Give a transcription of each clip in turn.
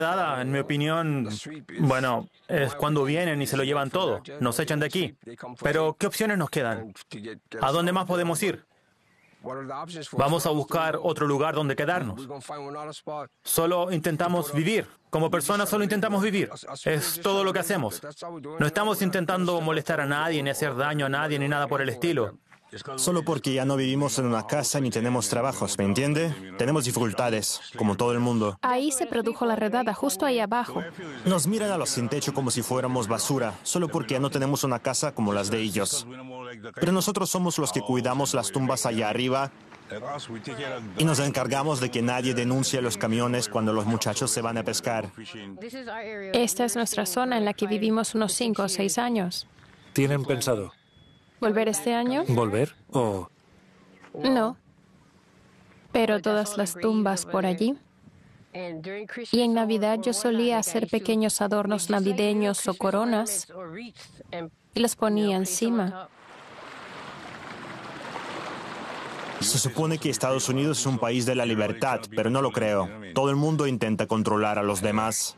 redada, en mi opinión, bueno, es cuando vienen y se lo llevan todo. Nos echan de aquí. Pero, ¿qué opciones nos quedan? ¿A dónde más podemos ir? Vamos a buscar otro lugar donde quedarnos. Solo intentamos vivir. Como personas solo intentamos vivir. Es todo lo que hacemos. No estamos intentando molestar a nadie, ni hacer daño a nadie, ni nada por el estilo. Solo porque ya no vivimos en una casa ni tenemos trabajos, ¿me entiende? Tenemos dificultades, como todo el mundo. Ahí se produjo la redada, justo ahí abajo. Nos miran a los sin techo como si fuéramos basura, solo porque ya no tenemos una casa como las de ellos. Pero nosotros somos los que cuidamos las tumbas allá arriba y nos encargamos de que nadie denuncie a los camiones cuando los muchachos se van a pescar. Esta es nuestra zona en la que vivimos unos 5 o 6 años. ¿Tienen pensado ¿Volver este año? volver o...? No. Pero todas las tumbas por allí. Y en Navidad yo solía hacer pequeños adornos navideños o coronas y los ponía encima. Se supone que Estados Unidos es un país de la libertad, pero no lo creo. Todo el mundo intenta controlar a los demás.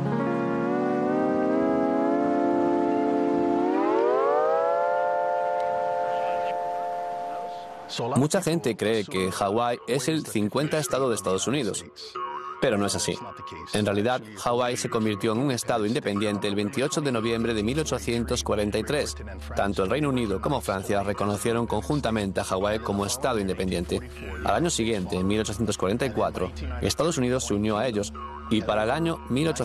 Mucha gente cree que Hawái es el 50 estado de Estados Unidos, pero no es así. En realidad, Hawái se convirtió en un estado independiente el 28 de noviembre de 1843. Tanto el Reino Unido como Francia reconocieron conjuntamente a Hawái como estado independiente. Al año siguiente, en 1844, Estados Unidos se unió a ellos y para el año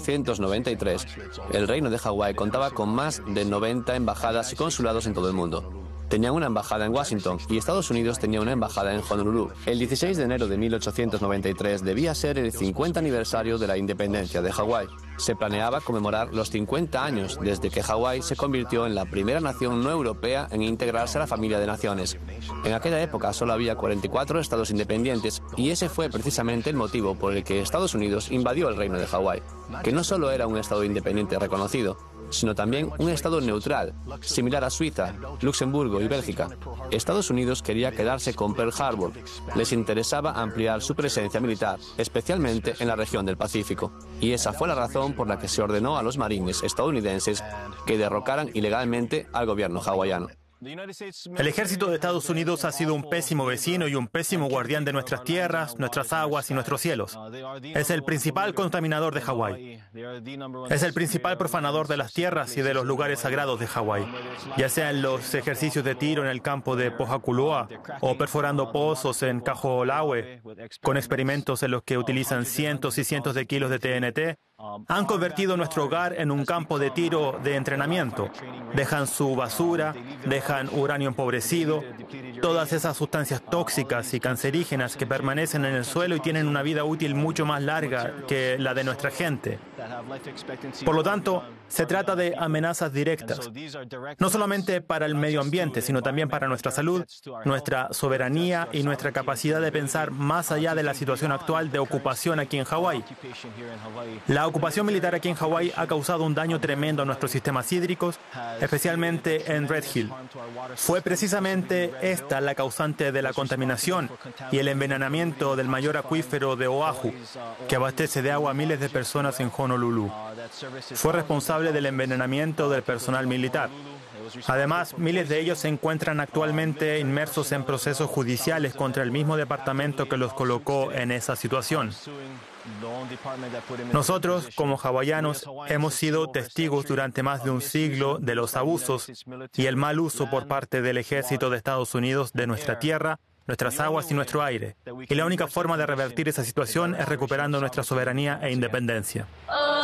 1893, el Reino de Hawái contaba con más de 90 embajadas y consulados en todo el mundo. Tenían una embajada en Washington y Estados Unidos tenía una embajada en Honolulu. El 16 de enero de 1893 debía ser el 50 aniversario de la independencia de Hawái. Se planeaba conmemorar los 50 años desde que Hawái se convirtió en la primera nación no europea en integrarse a la familia de naciones. En aquella época solo había 44 estados independientes y ese fue precisamente el motivo por el que Estados Unidos invadió el reino de Hawái, que no solo era un estado independiente reconocido, sino también un estado neutral, similar a Suiza, Luxemburgo y Bélgica. Estados Unidos quería quedarse con Pearl Harbor. Les interesaba ampliar su presencia militar, especialmente en la región del Pacífico. Y esa fue la razón por la que se ordenó a los marines estadounidenses que derrocaran ilegalmente al gobierno hawaiano. El ejército de Estados Unidos ha sido un pésimo vecino y un pésimo guardián de nuestras tierras, nuestras aguas y nuestros cielos. Es el principal contaminador de Hawái. Es el principal profanador de las tierras y de los lugares sagrados de Hawái, ya sea en los ejercicios de tiro en el campo de Pohakuloa o perforando pozos en Kaho'olawe, con experimentos en los que utilizan cientos y cientos de kilos de TNT. Han convertido nuestro hogar en un campo de tiro de entrenamiento. Dejan su basura, dejan uranio empobrecido, todas esas sustancias tóxicas y cancerígenas que permanecen en el suelo y tienen una vida útil mucho más larga que la de nuestra gente. Por lo tanto, se trata de amenazas directas, no solamente para el medio ambiente, sino también para nuestra salud, nuestra soberanía y nuestra capacidad de pensar más allá de la situación actual de ocupación aquí en Hawái. La ocupación militar aquí en Hawái ha causado un daño tremendo a nuestros sistemas hídricos, especialmente en Red Hill. Fue precisamente esta la causante de la contaminación y el envenenamiento del mayor acuífero de Oahu, que abastece de agua a miles de personas en Honolulu. Fue responsable del envenenamiento del personal militar. Además, miles de ellos se encuentran actualmente inmersos en procesos judiciales contra el mismo departamento que los colocó en esa situación. Nosotros, como hawaianos, hemos sido testigos durante más de un siglo de los abusos y el mal uso por parte del ejército de Estados Unidos de nuestra tierra, nuestras aguas y nuestro aire. Y la única forma de revertir esa situación es recuperando nuestra soberanía e independencia.